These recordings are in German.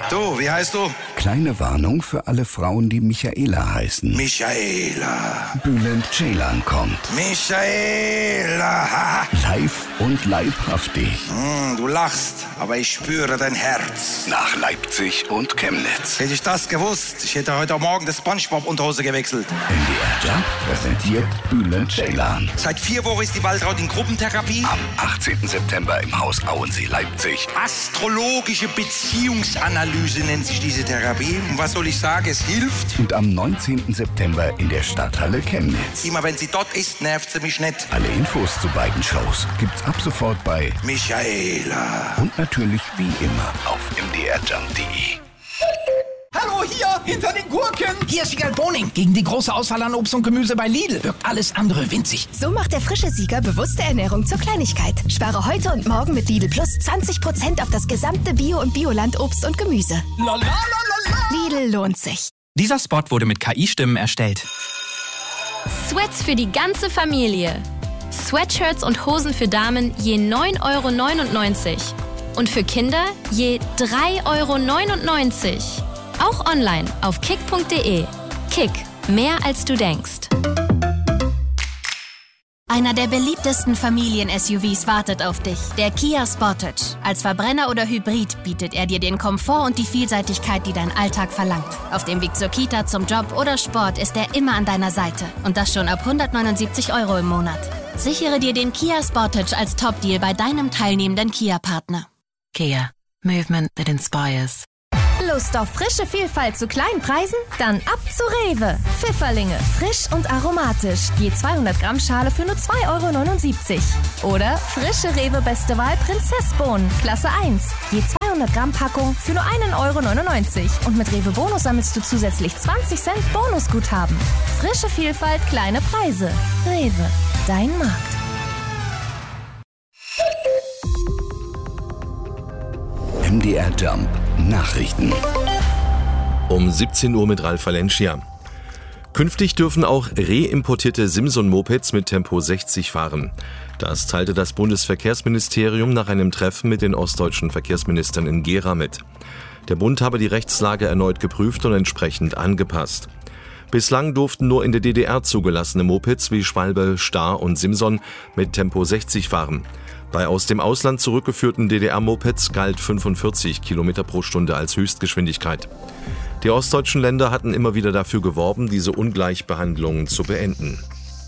Du, wie heißt du? Kleine Warnung für alle Frauen, die Michaela heißen. Michaela. Bülent Ceylan kommt. Michaela. Live und leibhaftig. Du lachst, aber ich spüre dein Herz. Nach Leipzig und Chemnitz. Hätte ich das gewusst, ich hätte heute Morgen das SpongeBob-Unterhose gewechselt. NDR Jump präsentiert Bülent Ceylan. Seit 4 Wochen ist die Waltraud in Gruppentherapie. Am 18. September im Haus Auensee, Leipzig. Astrologische Beziehungsanalyse nennt sich diese Therapie. Und was soll ich sagen, es hilft. Und am 19. September in der Stadthalle Chemnitz. Immer wenn sie dort ist, nervt sie mich nicht. Alle Infos zu beiden Shows gibt's ab sofort bei Michaela. Und natürlich wie immer auf mdrjump.de. Hallo, hier, hinter den Gurken. Hier ist Wiegald Boning. Gegen die große Auswahl an Obst und Gemüse bei Lidl wirkt alles andere winzig. So macht der frische Sieger bewusste Ernährung zur Kleinigkeit. Spare heute und morgen mit Lidl Plus 20% auf das gesamte Bio- und Bioland-Obst und Gemüse. La, la, la, la, la. Lidl lohnt sich. Dieser Spot wurde mit KI-Stimmen erstellt. Sweats für die ganze Familie. Sweatshirts und Hosen für Damen je 9,99 € und für Kinder je 3,99 €. Auch online auf kick.de. Kick, mehr als du denkst. Einer der beliebtesten Familien-SUVs wartet auf dich, der Kia Sportage. Als Verbrenner oder Hybrid bietet er dir den Komfort und die Vielseitigkeit, die dein Alltag verlangt. Auf dem Weg zur Kita, zum Job oder Sport ist er immer an deiner Seite. Und das schon ab 179 € im Monat. Sichere dir den Kia Sportage als Top-Deal bei deinem teilnehmenden Kia-Partner. Kia. Movement that inspires. Lust auf frische Vielfalt zu kleinen Preisen? Dann ab zu Rewe. Pfifferlinge, frisch und aromatisch. Je 200 Gramm Schale für nur 2,79 €. Oder frische Rewe Beste Wahl Prinzessbohnen, Klasse 1. Je 200 Gramm Packung für nur 1,99 €. Und mit Rewe Bonus sammelst du zusätzlich 20 Cent Bonusguthaben. Frische Vielfalt, kleine Preise. Rewe, dein Markt. MDR Jump Nachrichten. Um 17 Uhr mit Ralf Valencia. Künftig dürfen auch reimportierte Simson-Mopeds mit Tempo 60 fahren. Das teilte das Bundesverkehrsministerium nach einem Treffen mit den ostdeutschen Verkehrsministern in Gera mit. Der Bund habe die Rechtslage erneut geprüft und entsprechend angepasst. Bislang durften nur in der DDR zugelassene Mopeds wie Schwalbe, Star und Simson mit Tempo 60 fahren. Bei aus dem Ausland zurückgeführten DDR-Mopeds galt 45 km pro Stunde als Höchstgeschwindigkeit. Die ostdeutschen Länder hatten immer wieder dafür geworben, diese Ungleichbehandlung zu beenden.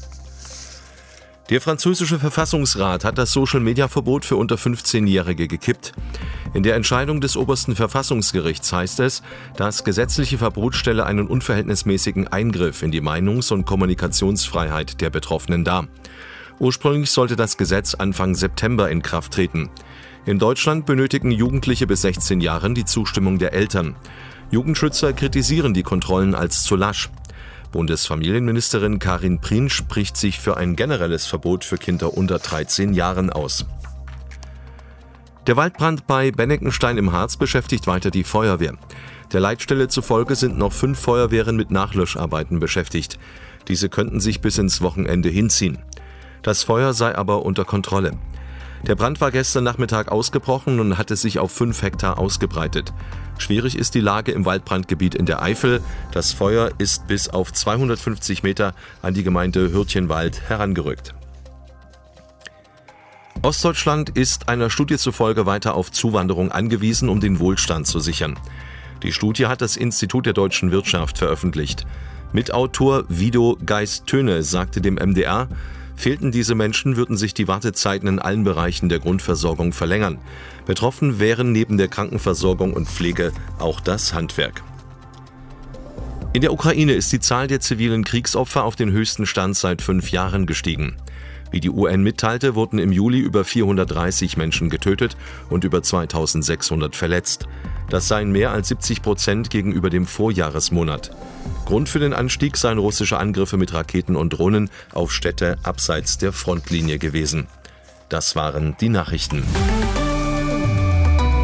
Der französische Verfassungsrat hat das Social-Media-Verbot für unter 15-Jährige gekippt. In der Entscheidung des obersten Verfassungsgerichts heißt es, das gesetzliche Verbot stelle einen unverhältnismäßigen Eingriff in die Meinungs- und Kommunikationsfreiheit der Betroffenen dar. Ursprünglich sollte das Gesetz Anfang September in Kraft treten. In Deutschland benötigen Jugendliche bis 16 Jahren die Zustimmung der Eltern. Jugendschützer kritisieren die Kontrollen als zu lasch. Bundesfamilienministerin Karin Prien spricht sich für ein generelles Verbot für Kinder unter 13 Jahren aus. Der Waldbrand bei Benneckenstein im Harz beschäftigt weiter die Feuerwehr. Der Leitstelle zufolge sind noch 5 Feuerwehren mit Nachlöscharbeiten beschäftigt. Diese könnten sich bis ins Wochenende hinziehen. Das Feuer sei aber unter Kontrolle. Der Brand war gestern Nachmittag ausgebrochen und hatte sich auf 5 Hektar ausgebreitet. Schwierig ist die Lage im Waldbrandgebiet in der Eifel. Das Feuer ist bis auf 250 Meter an die Gemeinde Hürtchenwald herangerückt. Ostdeutschland ist einer Studie zufolge weiter auf Zuwanderung angewiesen, um den Wohlstand zu sichern. Die Studie hat das Institut der deutschen Wirtschaft veröffentlicht. Mitautor Vido Geist-Töne sagte dem MDR, fehlten diese Menschen, würden sich die Wartezeiten in allen Bereichen der Grundversorgung verlängern. Betroffen wären neben der Krankenversorgung und Pflege auch das Handwerk. In der Ukraine ist die Zahl der zivilen Kriegsopfer auf den höchsten Stand seit 5 Jahren gestiegen. Wie die UN mitteilte, wurden im Juli über 430 Menschen getötet und über 2600 verletzt. Das seien mehr als 70% gegenüber dem Vorjahresmonat. Grund für den Anstieg seien russische Angriffe mit Raketen und Drohnen auf Städte abseits der Frontlinie gewesen. Das waren die Nachrichten.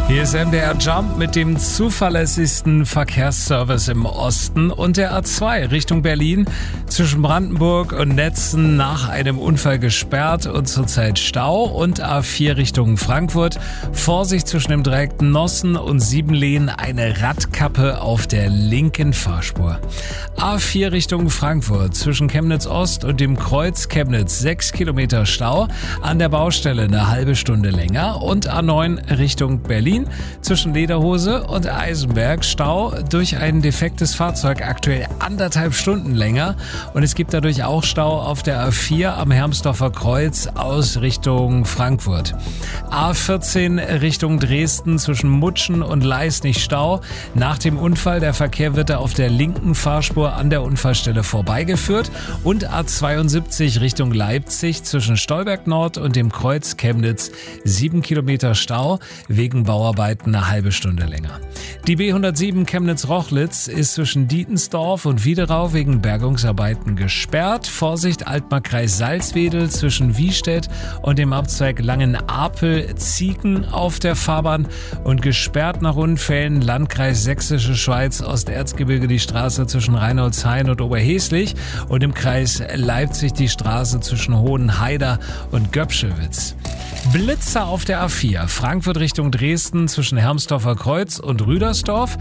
Hier ist MDR Jump mit dem zuverlässigsten Verkehrsservice im Osten und der A2 Richtung Berlin zwischen Brandenburg und Netzen nach einem Unfall gesperrt und zurzeit Stau und A4 Richtung Frankfurt. Vorsicht zwischen dem Dreieck Nossen und Siebenlehen, eine Radkappe auf der linken Fahrspur. A4 Richtung Frankfurt zwischen Chemnitz Ost und dem Kreuz Chemnitz 6 Kilometer Stau, an der Baustelle eine halbe Stunde länger und A9 Richtung Berlin zwischen Lederhose und Eisenberg Stau durch ein defektes Fahrzeug aktuell 1,5 Stunden länger und es gibt dadurch auch Stau auf der A4 am Hermsdorfer Kreuz aus Richtung Frankfurt. A14 Richtung Dresden zwischen Mutschen und Leisnig Stau. Nach dem Unfall, der Verkehr wird da auf der linken Fahrspur an der Unfallstelle vorbeigeführt und A72 Richtung Leipzig zwischen Stolberg Nord und dem Kreuz Chemnitz 7 Kilometer Stau wegen Bauarbeiten eine halbe Stunde länger. Die B107 Chemnitz-Rochlitz ist zwischen Dietensdorf und Wiederau wegen Bergungsarbeiten gesperrt. Vorsicht Altmarkkreis Salzwedel zwischen Wiestedt und dem Abzweig Langenapel-Ziegen auf der Fahrbahn und gesperrt nach Unfällen Landkreis Sächsische Schweiz Osterzgebirge die Straße zwischen Reinoldshain und Oberheslich und im Kreis Leipzig die Straße zwischen Hohenhaider und Göpschewitz. Blitzer auf der A4 Frankfurt Richtung Dresden zwischen Hermsdorfer Kreuz und Rüdersdorf,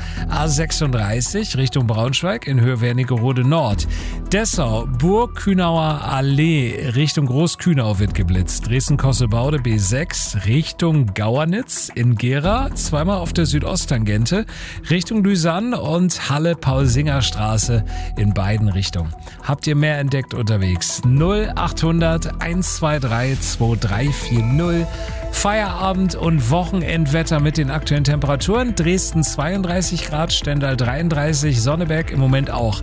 A36 Richtung Braunschweig in Höhe Wernigerode Nord. Dessau Burg-Kühnauer Allee Richtung Großkühnau wird geblitzt. Dresden-Kossebaude B6 Richtung Gauernitz in Gera, zweimal auf der Südosttangente Richtung Lysanne und Halle-Paul-Singer-Straße in beiden Richtungen. Habt ihr mehr entdeckt unterwegs? 0800 123 2340. Feierabend und Wochenendwetter mit den aktuellen Temperaturen. Dresden 32 Grad, Stendal 33, Sonneberg im Moment auch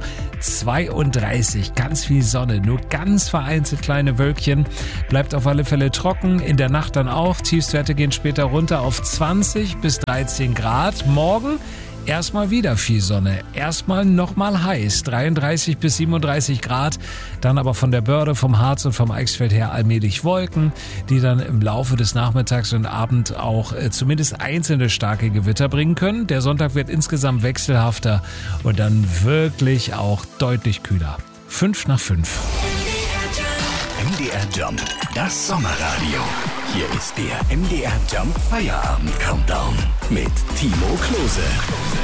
32. Ganz viel Sonne, nur ganz vereinzelt kleine Wölkchen. Bleibt auf alle Fälle trocken, in der Nacht dann auch. Tiefstwerte gehen später runter auf 20 bis 13 Grad. Morgen erstmal wieder viel Sonne, erstmal nochmal heiß, 33 bis 37 Grad, dann aber von der Börde, vom Harz und vom Eichsfeld her allmählich Wolken, die dann im Laufe des Nachmittags und Abend auch zumindest einzelne starke Gewitter bringen können. Der Sonntag wird insgesamt wechselhafter und dann wirklich auch deutlich kühler. 5 nach 5. MDR Jump, das Sommerradio. Hier ist der MDR Jump Feierabend Countdown mit Timo Klose.